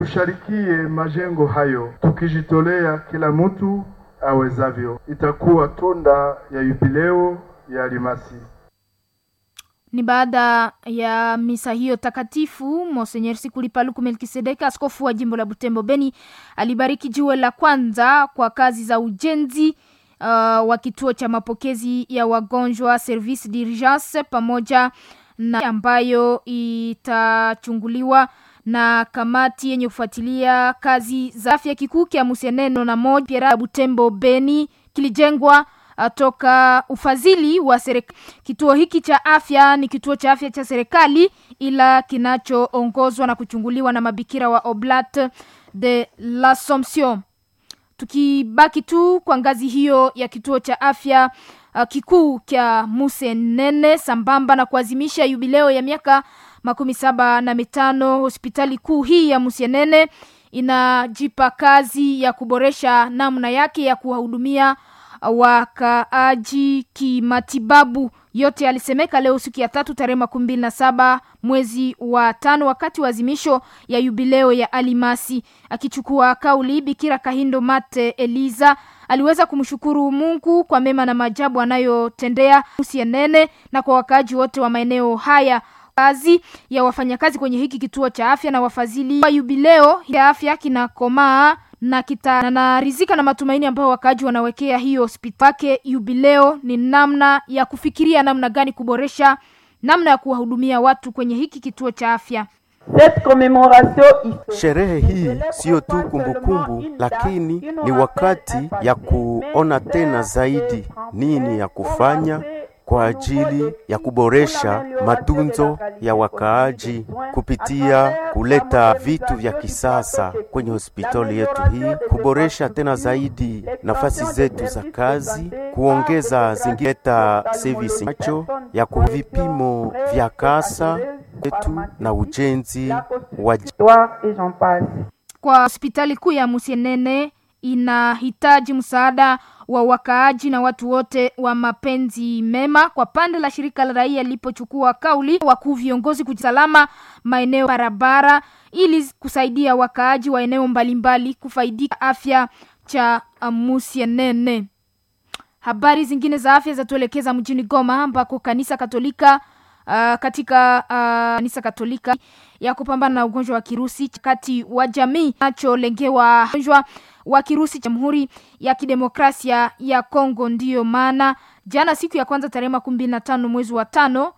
Tusharikie majengo hayo tukijitolea kila mtu awezavyo. Itakuwa tunda ya jubileo ya Almasi. Ni baada ya misa hiyo takatifu, Monseigneur Sikuli Paluku Melkisedeka, askofu wa jimbo la Butembo Beni, alibariki jiwe la kwanza kwa kazi za ujenzi wa kituo cha mapokezi ya wagonjwa service d'urgence, pamoja na ambayo itachunguliwa na kamati yenye kufuatilia kazi za afya kikuu kia Musieneno na moja ya Butembo Beni. Kilijengwa toka ufadhili wa serikali. Kituo hiki cha afya ni kituo cha afya cha serikali, ila kinachoongozwa na kuchunguliwa na mabikira wa Oblate de l'Assomption. Tukibaki tu kwa ngazi hiyo ya kituo cha afya kikuu kia Musienene, sambamba na kuazimisha jubileo ya miaka 75, hospitali kuu hii ya Musienene inajipa kazi ya kuboresha namna yake ya kuwahudumia wakaaji kimatibabu. Yote alisemeka leo siku ya 3 tarehe 27 mwezi wa 5 wakati wa azimisho ya jubileo ya Almasi. Akichukua kauli, Bikira Kahindo Mate Eliza aliweza kumshukuru Mungu kwa mema na maajabu anayotendea Musienene na kwa wakaaji wote wa maeneo haya. Kazi ya wafanyakazi kwenye hiki kituo cha afya na wafadhili wa jubileo ya afya kinakomaa na rizika na matumaini ambayo wakaaji wanawekea hiyo hospitali yake. Jubileo ni namna ya kufikiria namna gani kuboresha namna ya kuwahudumia watu kwenye hiki kituo cha afya. Sherehe hii sio tu kumbukumbu, lakini ni wakati ya kuona tena zaidi nini ya kufanya kwa ajili ya kuboresha matunzo ya wakaaji kupitia kuleta vitu vya kisasa kwenye hospitali yetu hii, kuboresha tena zaidi nafasi zetu za kazi, kuongeza zingileta service macho ya kuvipimo vya kasa yetu na ujenzi wa kwa hospitali kuu ya Musienene. Inahitaji msaada wa wakaaji na watu wote wa mapenzi mema. Kwa pande la shirika la raia lilipochukua kauli, wakuu viongozi kujisalama maeneo barabara ili kusaidia wakaaji wa eneo mbalimbali kufaidika afya cha Musienene. Habari zingine za afya zatuelekeza mjini Goma ambako kanisa Katolika kanisa Katolika ya kupambana na ugonjwa wa kirusi kati wa jamii nacholengewa ugonjwa wa kirusi Jamhuri ya Kidemokrasia ya Kongo. Ndiyo maana jana siku ya kwanza tarehe 15 mwezi wa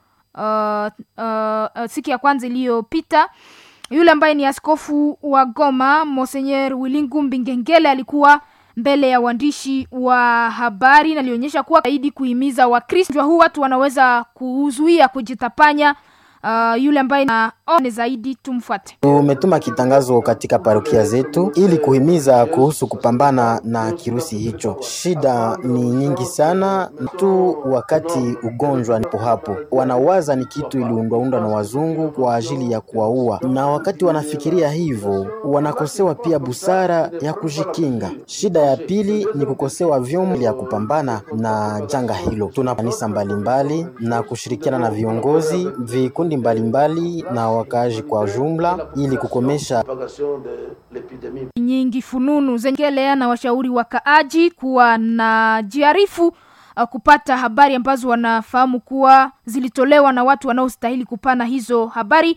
5, siku ya kwanza iliyopita, yule ambaye ni askofu wa Goma Monseigneur Wilingumbi Ngengele alikuwa mbele ya waandishi wa habari na alionyesha kuwa zaidi kuhimiza Wakristo huu watu wanaweza kuzuia kujitapanya. Yule ambaye na one zaidi tumfuate. Tumetuma kitangazo katika parokia zetu ili kuhimiza kuhusu kupambana na kirusi hicho. Shida ni nyingi sana tu, wakati ugonjwa nipo hapo wanawaza ni kitu iliundwa na wazungu kwa ajili ya kuwaua, na wakati wanafikiria hivyo wanakosewa pia busara ya kujikinga. Shida ya pili ni kukosewa vyombo vya kupambana na janga hilo. Tuna kanisa mbalimbali na kushirikiana na viongozi, vikundi mbalimbali na wakaaji kwa jumla ili kukomesha nyingi fununu zengelea na washauri wakaaji kuwa na jiarifu kupata habari ambazo wanafahamu kuwa zilitolewa na watu wanaostahili kupana hizo habari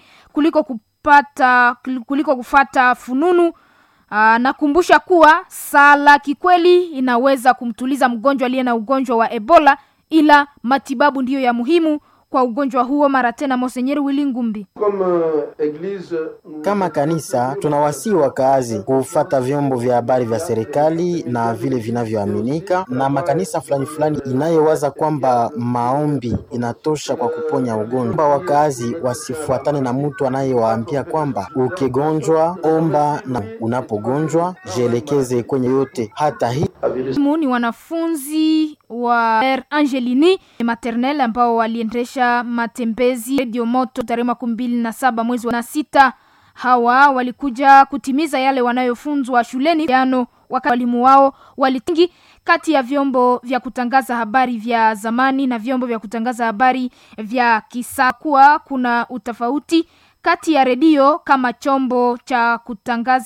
kuliko kufata fununu. Nakumbusha kuwa sala kikweli inaweza kumtuliza mgonjwa aliye na ugonjwa wa Ebola, ila matibabu ndiyo ya muhimu kwa ugonjwa huo. Mara tena Monseigneur Wilingumbi: kama kanisa tunawasihi wakaazi kufuata vyombo vya habari vya serikali na vile vinavyoaminika, na makanisa fulani inayowaza kwamba maombi inatosha kwa kuponya ugonjwa. Wakaazi wasifuatane na mtu anayewaambia kwamba ukigonjwa omba, na unapogonjwa jielekeze kwenye yote. Hata hii ni wanafunzi wa Angelini maternelle ambao waliendesha matembezi Radio Moto tarehe 27 mwezi wa 6. Hawa walikuja kutimiza yale wanayofunzwa shuleni jana, wakati walimu wao walitingi kati ya vyombo vya kutangaza habari vya zamani na vyombo vya kutangaza habari vya kisasa. Kuna utofauti kati ya redio kama chombo cha kutangaza